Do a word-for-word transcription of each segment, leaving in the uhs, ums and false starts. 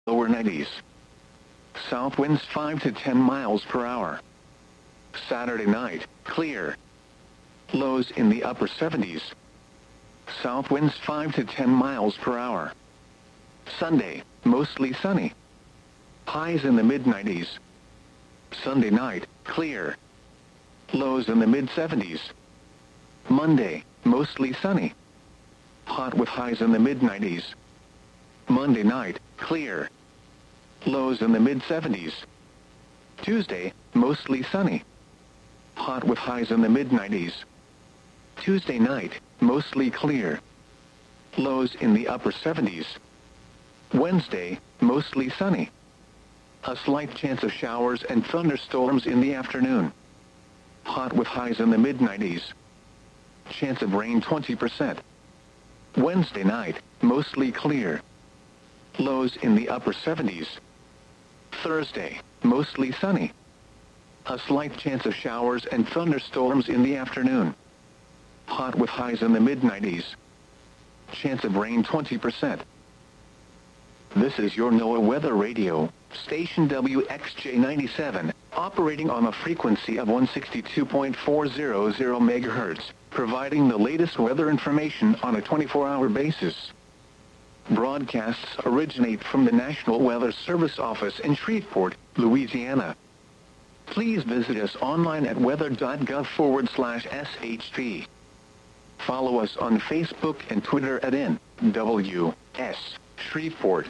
lower nineties. South winds five to ten miles per hour. Saturday night, clear. Lows in the upper seventies. South winds five to ten miles per hour. Sunday, mostly sunny. Highs in the mid nineties. Sunday night, clear. Lows in the mid seventies. Monday, mostly sunny. Hot with highs in the mid nineties. Monday night, clear. Lows in the mid seventies. Tuesday, mostly sunny. Hot with highs in the mid nineties. Tuesday night, mostly clear. Lows in the upper seventies. Wednesday, mostly sunny. A slight chance of showers and thunderstorms in the afternoon. Hot with highs in the mid nineties. Chance of rain twenty percent. Wednesday night, mostly clear. Lows in the upper seventies. Thursday, mostly sunny. A slight chance of showers and thunderstorms in the afternoon. Hot with highs in the mid nineties. Chance of rain twenty percent. This is your NOAA Weather Radio, station W X J ninety-seven, operating on a frequency of one sixty-two point four hundred megahertz, providing the latest weather information on a twenty-four hour basis. Broadcasts originate from the National Weather Service office in Shreveport, Louisiana. Please visit us online at weather.gov forward slash SHP. Follow us on Facebook and Twitter at N W S Shreveport.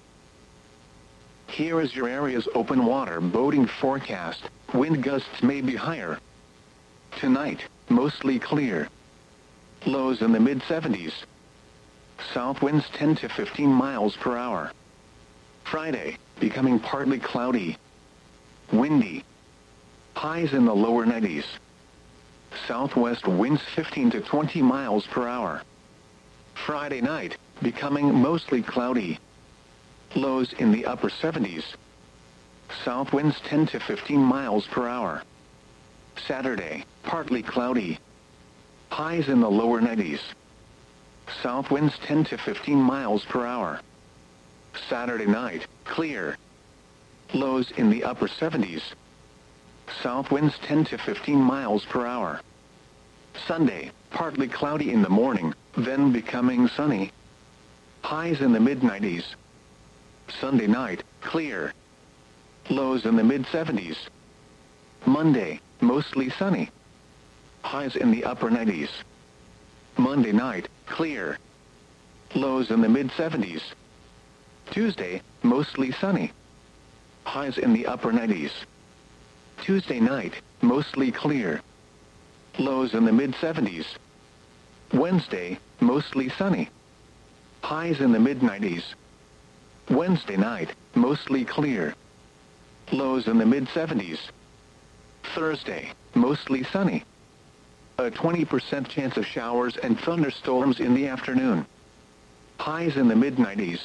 Here is your area's open water boating forecast. Wind gusts may be higher. Tonight, mostly clear. Lows in the mid seventies. South winds ten to fifteen miles per hour. Friday, becoming partly cloudy. Windy. Highs in the lower nineties. Southwest winds fifteen to twenty miles per hour. Friday night, becoming mostly cloudy. Lows in the upper seventies. South winds ten to fifteen miles per hour. Saturday, partly cloudy. Highs in the lower nineties. South winds ten to fifteen miles per hour. Saturday night, clear. Lows in the upper seventies. South winds ten to fifteen miles per hour. Sunday, partly cloudy in the morning, then becoming sunny. Highs in the mid nineties. Sunday night, clear. Lows in the mid seventies. Monday, mostly sunny. Highs in the upper nineties. Monday night, clear. Lows in the mid seventies. Tuesday, mostly sunny. Highs in the upper nineties. Tuesday night, mostly clear. Lows in the mid seventies. Wednesday, mostly sunny. Highs in the mid nineties. Wednesday night, mostly clear. Lows in the mid seventies. Thursday, mostly sunny. A twenty percent chance of showers and thunderstorms in the afternoon. Highs in the mid nineties.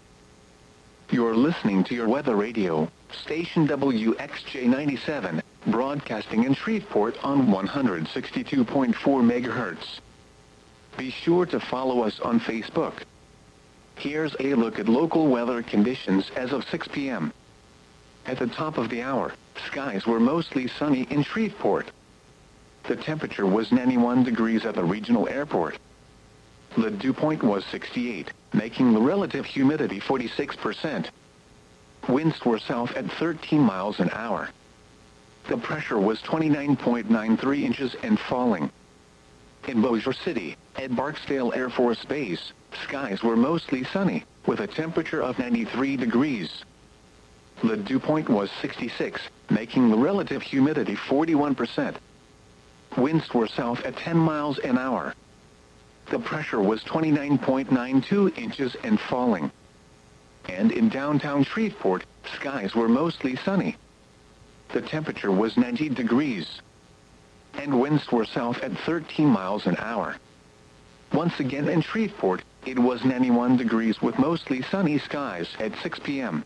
You're listening to your weather radio, station W X J ninety-seven, broadcasting in Shreveport on one sixty-two point four megahertz. Be sure to follow us on Facebook. Here's a look at local weather conditions as of six p m At the top of the hour, skies were mostly sunny in Shreveport. The temperature was ninety-one degrees at the regional airport. The dew point was sixty-eight, making the relative humidity forty-six percent. Winds were south at thirteen miles an hour. The pressure was twenty-nine point nine three inches and falling. In Bossier City, at Barksdale Air Force Base, skies were mostly sunny, with a temperature of ninety-three degrees. The dew point was sixty-six, making the relative humidity forty-one percent. Winds were south at ten miles an hour. The pressure was twenty-nine point nine two inches and falling. And in downtown Shreveport, skies were mostly sunny. The temperature was ninety degrees. And winds were south at thirteen miles an hour. Once again in Shreveport, it was ninety-one degrees with mostly sunny skies at six p m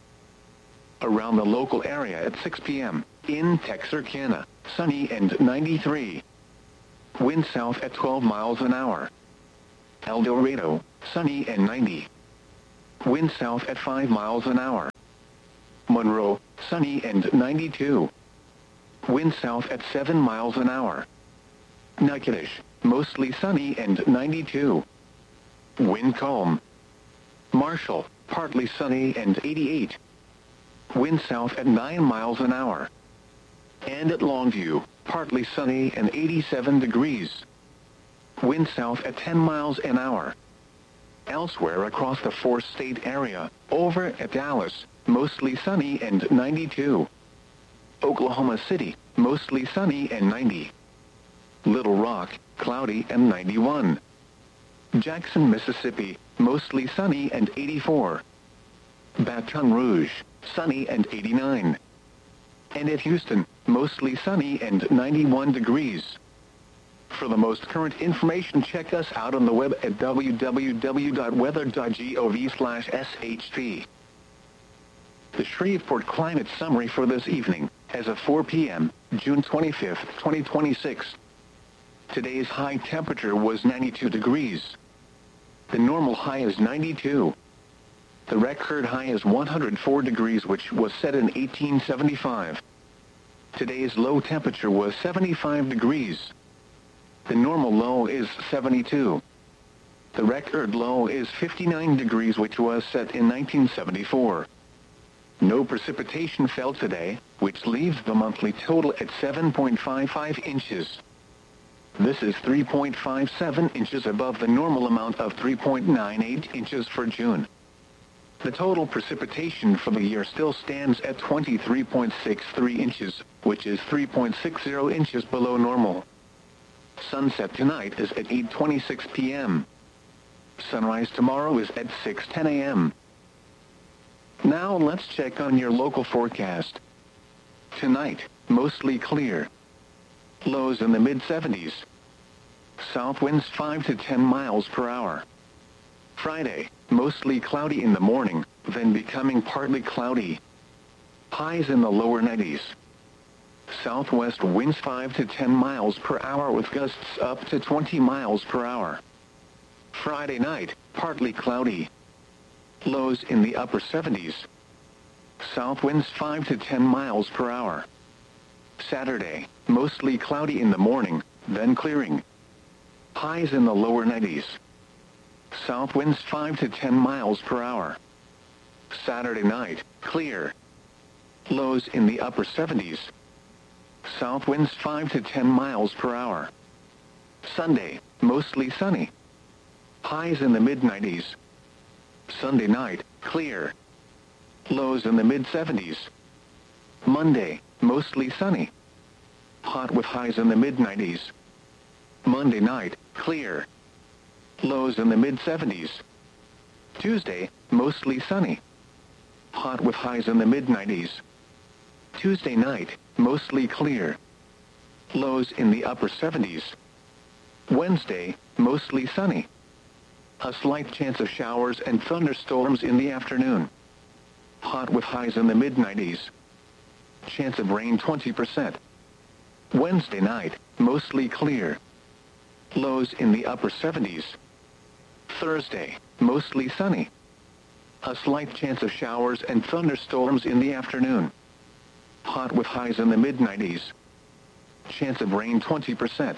Around the local area at six p m, in Texarkana, sunny and ninety-three. Wind south at twelve miles an hour. El Dorado, sunny and ninety. Wind south at five miles an hour. Monroe, sunny and ninety-two. Wind south at seven miles an hour. Natchitoches, mostly sunny and ninety-two. Wind calm. Marshall, partly sunny and eighty-eight. Wind south at nine miles an hour. And at Longview, partly sunny and eighty-seven degrees. Wind south at ten miles an hour. Elsewhere across the four-state area, over at Dallas, mostly sunny and ninety-two. Oklahoma City, mostly sunny and ninety. Little Rock, cloudy and ninety-one. Jackson, Mississippi, mostly sunny and eighty-four. Baton Rouge, sunny and eighty-nine. And at Houston, mostly sunny and ninety-one degrees. For the most current information, check us out on the web at w w w dot weather dot gov slash s h p. The Shreveport Climate Summary for this evening, as of four p m, June twenty-fifth, twenty twenty-six. Today's high temperature was ninety-two degrees. The normal high is ninety-two. The record high is one hundred four degrees, which was set in eighteen seventy-five. Today's low temperature was seventy-five degrees. The normal low is seventy-two. The record low is fifty-nine degrees, which was set in nineteen seventy-four. No precipitation fell today, which leaves the monthly total at seven point five five inches. This is three point five seven inches above the normal amount of three point nine eight inches for June. The total precipitation for the year still stands at twenty-three point six three inches, which is three point six zero inches below normal. Sunset tonight is at eight twenty-six p m Sunrise tomorrow is at six ten a m Now let's check on your local forecast. Tonight, mostly clear. Lows in the mid seventies. South winds five to ten miles per hour. Friday, mostly cloudy in the morning, then becoming partly cloudy. Highs in the lower nineties. Southwest winds five to ten miles per hour with gusts up to twenty miles per hour. Friday night, partly cloudy. Lows in the upper seventies. South winds five to ten miles per hour. Saturday, mostly cloudy in the morning, then clearing. Highs in the lower nineties. South winds five to ten miles per hour. Saturday night, clear. Lows in the upper seventies. South winds five to ten miles per hour. Sunday, mostly sunny. Highs in the mid nineties. Sunday night, clear. Lows in the mid seventies. Monday, mostly sunny. Hot with highs in the mid nineties. Monday night, clear. Lows in the mid seventies. Tuesday, mostly sunny. Hot with highs in the mid nineties. Tuesday night, mostly clear. Lows in the upper seventies. Wednesday, mostly sunny. A slight chance of showers and thunderstorms in the afternoon. Hot with highs in the mid nineties. Chance of rain twenty percent. Wednesday night, mostly clear. Lows in the upper seventies. Thursday, mostly sunny. A slight chance of showers and thunderstorms in the afternoon. Hot with highs in the mid nineties. Chance of rain twenty percent.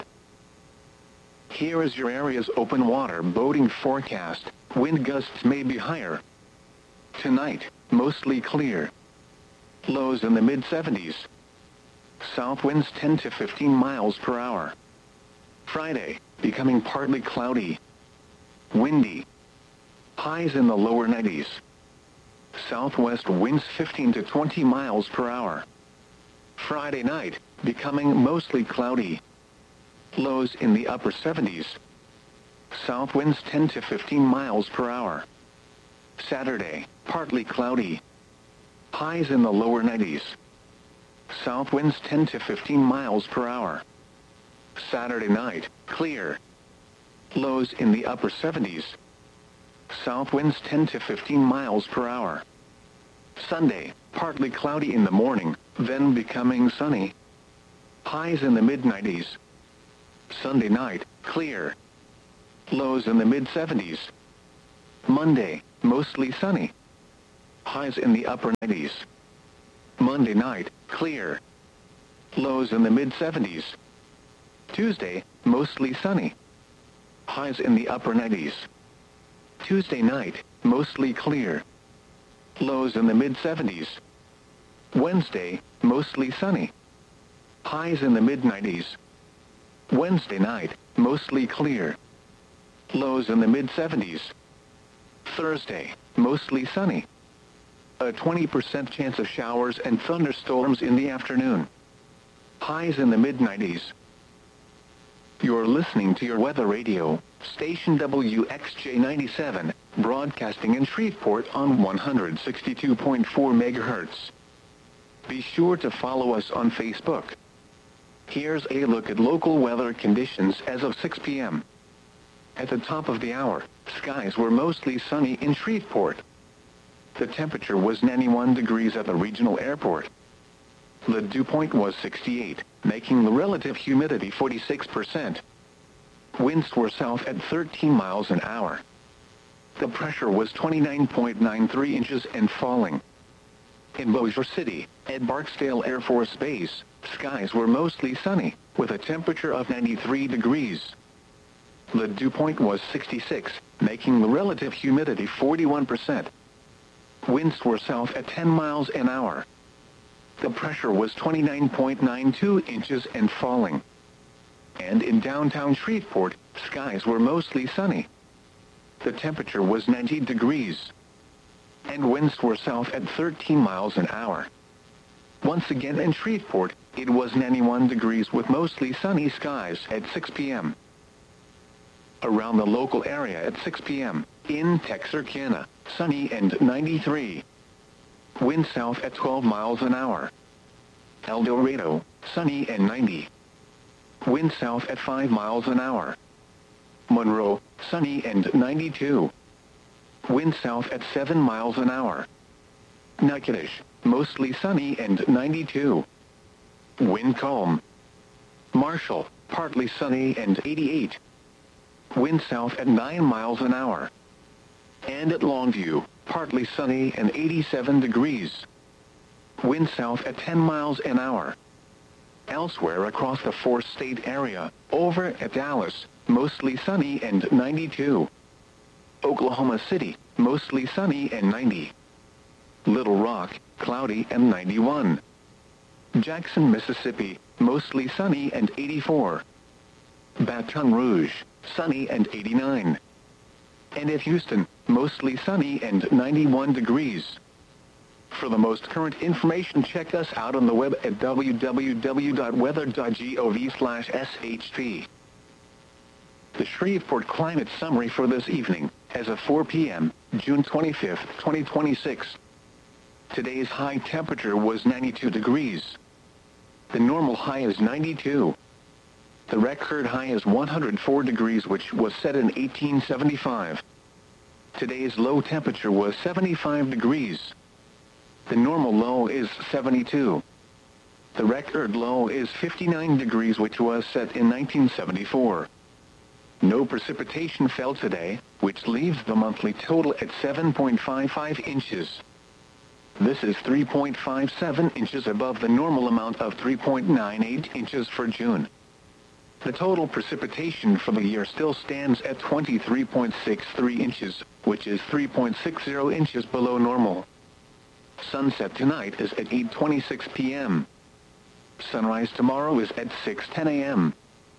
Here is your area's open water boating forecast. Wind gusts may be higher. Tonight, mostly clear. Lows in the mid seventies. South winds ten to fifteen miles per hour. Friday, becoming partly cloudy. Windy. Highs in the lower nineties. Southwest winds fifteen to twenty miles per hour. Friday night, becoming mostly cloudy. Lows in the upper seventies. South winds ten to fifteen miles per hour. Saturday, partly cloudy. Highs in the lower nineties. South winds ten to fifteen miles per hour. Saturday night, clear. Lows in the upper seventies. South winds ten to fifteen miles per hour. Sunday, partly cloudy in the morning, then becoming sunny. Highs in the mid nineties. Sunday night, clear. Lows in the mid seventies. Monday, mostly sunny. Highs in the upper nineties. Monday night, clear. Lows in the mid seventies. Tuesday, mostly sunny. Highs in the upper nineties. Tuesday night, mostly clear. Lows in the mid seventies. Wednesday, mostly sunny. Highs in the mid nineties. Wednesday night, mostly clear. Lows in the mid seventies. Thursday, mostly sunny. A twenty percent chance of showers and thunderstorms in the afternoon. Highs in the mid nineties. You're listening to your weather radio, station W X J ninety-seven, broadcasting in Shreveport on one hundred sixty-two point four megahertz. Be sure to follow us on Facebook. Here's a look at local weather conditions as of six p m At the top of the hour, skies were mostly sunny in Shreveport. The temperature was ninety-one degrees at the regional airport. The dew point was sixty-eight, making the relative humidity forty-six percent. Winds were south at thirteen miles an hour. The pressure was twenty-nine point nine three inches and falling. In Bossier City, at Barksdale Air Force Base, skies were mostly sunny, with a temperature of ninety-three degrees. The dew point was sixty-six, making the relative humidity forty-one percent. Winds were south at ten miles an hour. The pressure was twenty-nine point nine two inches and falling. And in downtown Shreveport, skies were mostly sunny. The temperature was ninety degrees. And winds were south at thirteen miles an hour. Once again in Shreveport, it was ninety-one degrees with mostly sunny skies at six p m Around the local area at six p m, in Texarkana, sunny and ninety-three. Wind south at twelve miles an hour. El Dorado, sunny and ninety. Wind south at five miles an hour. Monroe, sunny and ninety-two. Wind south at seven miles an hour. Natchitoches, mostly sunny and ninety-two. Wind calm. Marshall, partly sunny and eighty-eight. Wind south at nine miles an hour. And at Longview, partly sunny and eighty-seven degrees. Wind south at ten miles an hour. Elsewhere across the four-state area, over at Dallas, mostly sunny and ninety-two. Oklahoma City, mostly sunny and ninety. Little Rock, cloudy and ninety-one. Jackson, Mississippi, mostly sunny and eighty-four. Baton Rouge, sunny and eighty-nine. And at Houston, mostly sunny and ninety-one degrees. For the most current information, check us out on the web at w w w dot weather dot gov slash s h p. The Shreveport Climate Summary for this evening, as of four p m, June twenty-fifth, twenty twenty-six. Today's high temperature was ninety-two degrees. The normal high is ninety-two. The record high is one hundred four degrees, which was set in eighteen seventy-five. Today's low temperature was seventy-five degrees. The normal low is seventy-two. The record low is fifty-nine degrees, which was set in nineteen seventy-four. No precipitation fell today, which leaves the monthly total at seven point five five inches. This is three point five seven inches above the normal amount of three point nine eight inches for June. The total precipitation for the year still stands at twenty-three point six three inches, which is three point six zero inches below normal. Sunset tonight is at eight twenty-six p m Sunrise tomorrow is at six ten a m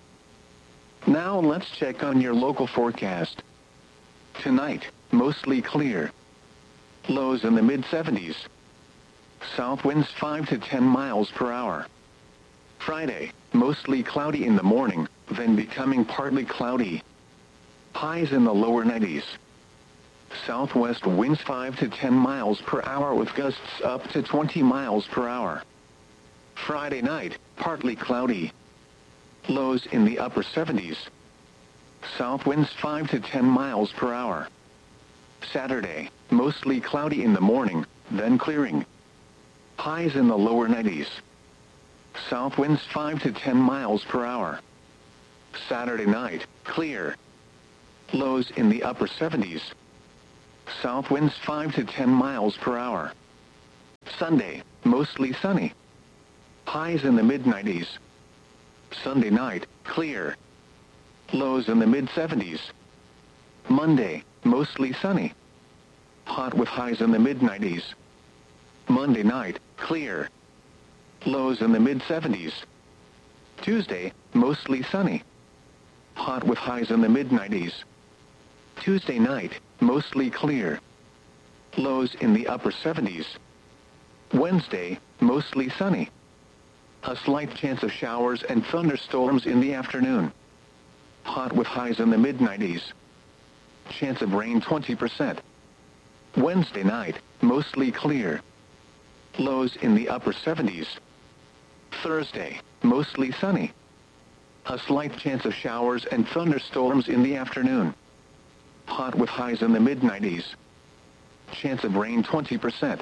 Now let's check on your local forecast. Tonight, mostly clear. Lows in the mid seventies. South winds five to ten miles per hour. Friday, mostly cloudy in the morning, then becoming partly cloudy. Highs in the lower nineties. Southwest winds five to ten miles per hour with gusts up to twenty miles per hour. Friday night, partly cloudy. Lows in the upper seventies. South winds five to ten miles per hour. Saturday, mostly cloudy in the morning, then clearing. Highs in the lower nineties. South winds five to ten miles per hour. Saturday night, clear. Lows in the upper seventies. South winds five to ten miles per hour. Sunday, mostly sunny. Highs in the mid nineties. Sunday night, clear. Lows in the mid seventies. Monday, mostly sunny. Hot with highs in the mid nineties. Monday night, clear. Lows in the mid seventies. Tuesday, mostly sunny. Hot with highs in the mid nineties. Tuesday night, mostly clear. Lows in the upper seventies. Wednesday, mostly sunny. A slight chance of showers and thunderstorms in the afternoon. Hot with highs in the mid nineties. Chance of rain twenty percent. Wednesday night, mostly clear. Lows in the upper seventies. Thursday, mostly sunny. A slight chance of showers and thunderstorms in the afternoon. Hot with highs in the mid nineties. Chance of rain twenty percent.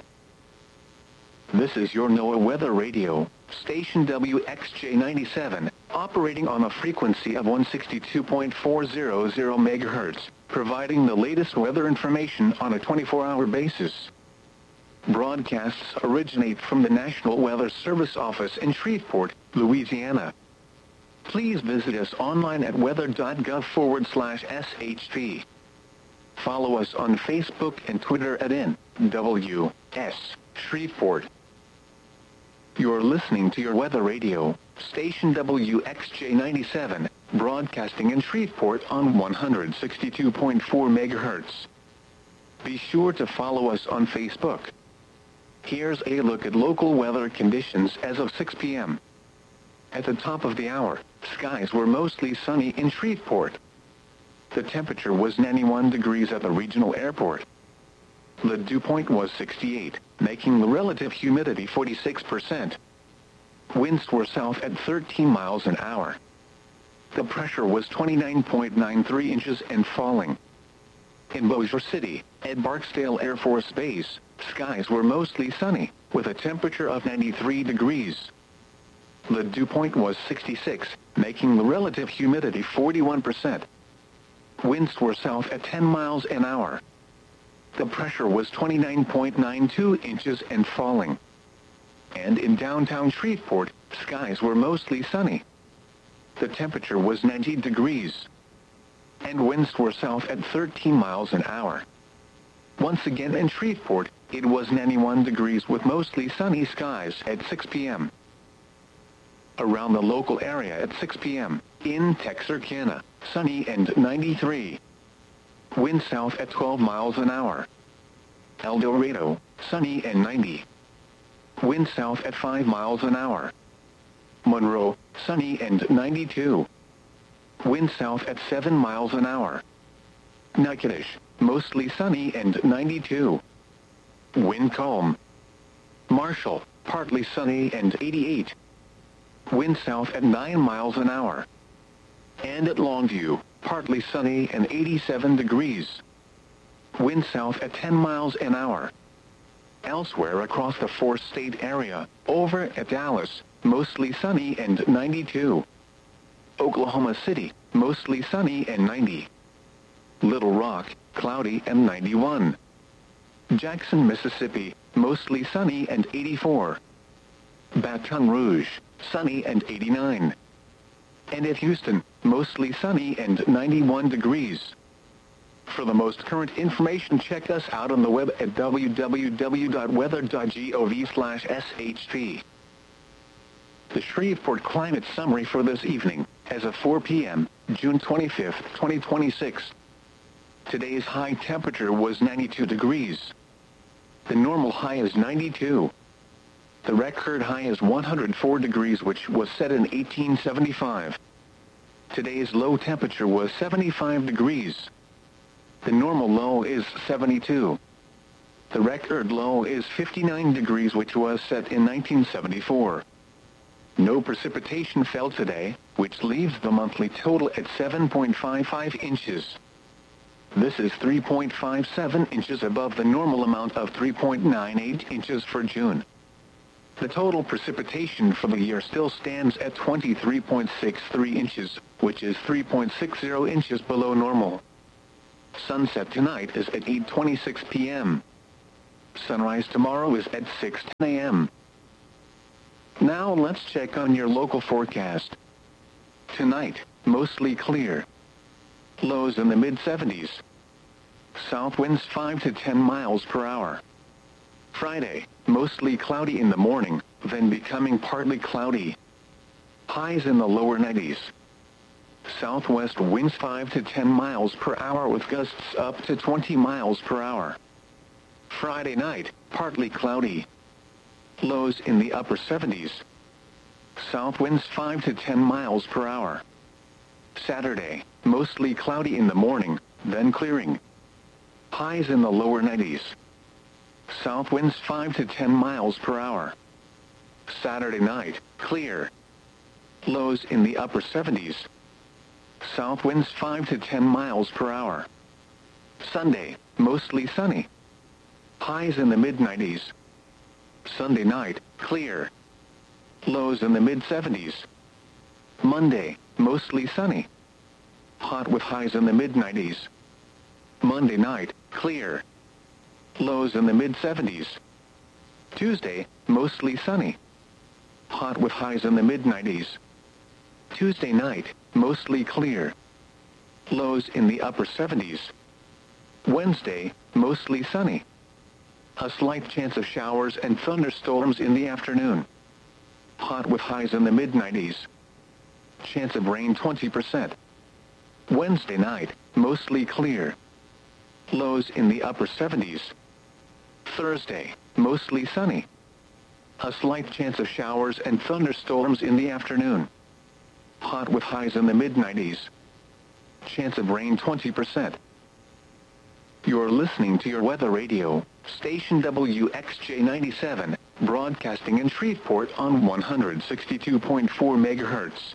This is your NOAA Weather Radio, station W X J ninety-seven, operating on a frequency of one sixty-two point four hundred megahertz, providing the latest weather information on a twenty-four hour basis. Broadcasts originate from the National Weather Service office in Shreveport, Louisiana. Please visit us online at weather.gov forward slash SHP. Follow us on Facebook and Twitter at N W S Shreveport. You're listening to your Weather Radio, station W X J ninety-seven, broadcasting in Shreveport on one sixty-two point four megahertz. Be sure to follow us on Facebook. Here's a look at local weather conditions as of six p m At the top of the hour, skies were mostly sunny in Shreveport. The temperature was ninety-one degrees at the regional airport. The dew point was sixty-eight, making the relative humidity forty-six percent. Winds were south at thirteen miles an hour. The pressure was twenty-nine point nine three inches and falling. In Bossier City, at Barksdale Air Force Base, skies were mostly sunny, with a temperature of ninety-three degrees. The dew point was sixty-six, making the relative humidity forty-one percent. Winds were south at ten miles an hour. The pressure was twenty-nine point nine two inches and falling. And in downtown Shreveport, skies were mostly sunny. The temperature was ninety degrees. And winds were south at thirteen miles an hour. Once again in Shreveport, it was ninety-one degrees with mostly sunny skies at six p m Around the local area at six p m, in Texarkana, sunny and ninety-three. Wind south at twelve miles an hour. El Dorado, sunny and ninety. Wind south at five miles an hour. Monroe, sunny and ninety-two. Wind south at seven miles an hour. Natchitoches, mostly sunny and ninety-two. Wind calm. Marshall, partly sunny and eighty-eight. Wind south at nine miles an hour. And at Longview, partly sunny and eighty-seven degrees. Wind south at ten miles an hour. Elsewhere across the four-state area, over at Dallas, mostly sunny and ninety-two. Oklahoma City, mostly sunny and ninety. Little Rock, cloudy and ninety-one. Jackson, Mississippi, mostly sunny and eighty-four. Baton Rouge, sunny and eighty-nine. And at Houston, mostly sunny and ninety-one degrees. For the most current information, check us out on the web at w w w dot weather dot gov slash S H P. The Shreveport Climate Summary for this evening, as of four p m, June twenty-fifth, twenty twenty-six. Today's high temperature was ninety-two degrees. The normal high is ninety-two. The record high is one hundred four degrees, which was set in eighteen seventy-five. Today's low temperature was seventy-five degrees. The normal low is seventy-two. The record low is fifty-nine degrees, which was set in nineteen seventy-four. No precipitation fell today, which leaves the monthly total at seven point five five inches. This is three point five seven inches above the normal amount of three point nine eight inches for June. The total precipitation for the year still stands at twenty-three point six three inches, which is three point six zero inches below normal. Sunset tonight is at eight twenty-six p m Sunrise tomorrow is at six ten a m Now let's check on your local forecast. Tonight, mostly clear. Lows in the mid seventies. South winds five to ten miles per hour. Friday, mostly cloudy in the morning, then becoming partly cloudy. Highs in the lower nineties. Southwest winds five to ten miles per hour with gusts up to twenty miles per hour. Friday night, partly cloudy. Lows in the upper seventies. South winds five to ten miles per hour. Saturday, mostly cloudy in the morning, then clearing. Highs in the lower nineties. South winds five to ten miles per hour. Saturday night, clear. Lows in the upper seventies. South winds five to ten miles per hour. Sunday, mostly sunny. Highs in the mid nineties. Sunday night, clear. Lows in the mid seventies. Monday, mostly sunny. Hot with highs in the mid nineties. Monday night, clear. Lows in the mid seventies. Tuesday, mostly sunny. Hot with highs in the mid nineties. Tuesday night, mostly clear. Lows in the upper seventies. Wednesday, mostly sunny. A slight chance of showers and thunderstorms in the afternoon. Hot with highs in the mid nineties. Chance of rain twenty percent. Wednesday night, mostly clear. Lows in the upper seventies. Thursday, mostly sunny. A slight chance of showers and thunderstorms in the afternoon. Hot with highs in the mid nineties. Chance of rain twenty percent. You're listening to your weather radio, station W X J ninety-seven, broadcasting in Shreveport on one hundred sixty-two point four megahertz.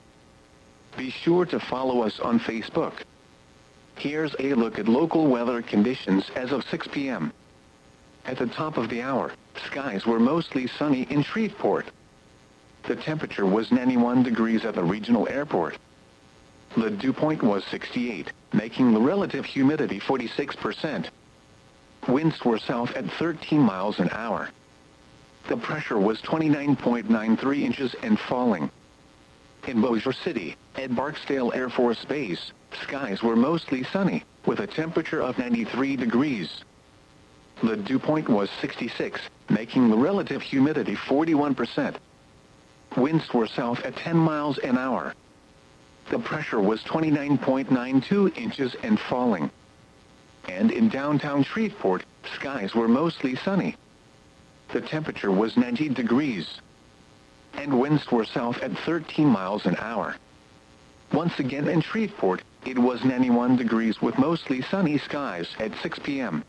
Be sure to follow us on Facebook. Here's a look at local weather conditions as of six p m At the top of the hour, skies were mostly sunny in Shreveport. The temperature was ninety-one degrees at the regional airport. The dew point was sixty-eight, making the relative humidity forty-six percent. Winds were south at thirteen miles an hour. The pressure was twenty-nine point nine three inches and falling. In Bossier City, at Barksdale Air Force Base, skies were mostly sunny, with a temperature of ninety-three degrees. The dew point was sixty-six, making the relative humidity forty-one percent. Winds were south at ten miles an hour. The pressure was twenty-nine point nine two inches and falling. And in downtown Shreveport, skies were mostly sunny. The temperature was ninety degrees. And winds were south at thirteen miles an hour. Once again in Shreveport, it was ninety-one degrees with mostly sunny skies at six p m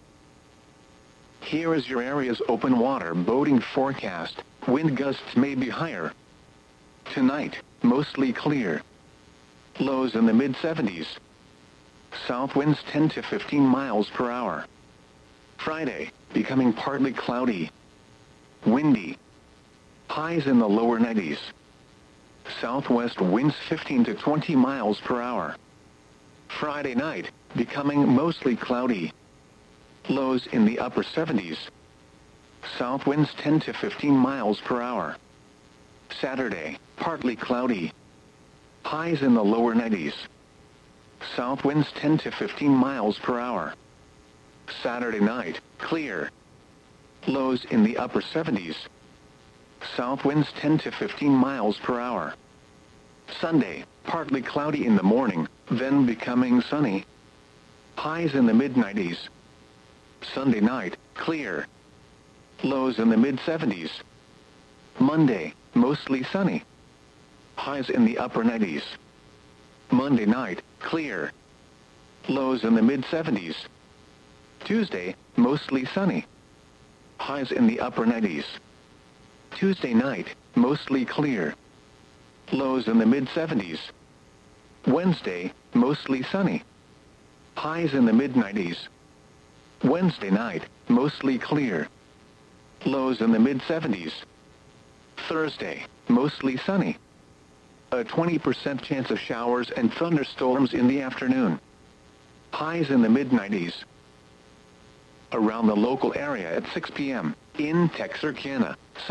Here is your area's open water boating forecast. Wind gusts may be higher. Tonight, mostly clear. Lows in the mid seventies. South winds ten to fifteen miles per hour. Friday, becoming partly cloudy. Windy. Highs in the lower nineties. Southwest winds fifteen to twenty miles per hour. Friday night, becoming mostly cloudy. Lows in the upper seventies. South winds ten to fifteen miles per hour. Saturday, partly cloudy. Highs in the lower nineties. South winds ten to fifteen miles per hour. Saturday night, clear. Lows in the upper seventies. South winds ten to fifteen miles per hour. Sunday, partly cloudy in the morning, then becoming sunny. Highs in the mid nineties. Sunday night, clear. Lows in the mid seventies. Monday, mostly sunny. Highs in the upper nineties. Monday night, clear. Lows in the mid seventies. Tuesday, mostly sunny. Highs in the upper nineties. Tuesday night, mostly clear. Lows in the mid seventies. Wednesday, mostly sunny. Highs in the mid nineties. Wednesday night, mostly clear. Lows in the mid seventies. Thursday, mostly sunny. A twenty percent chance of showers and thunderstorms in the afternoon. Highs in the mid nineties. Around the local area at six p m in Texarkana.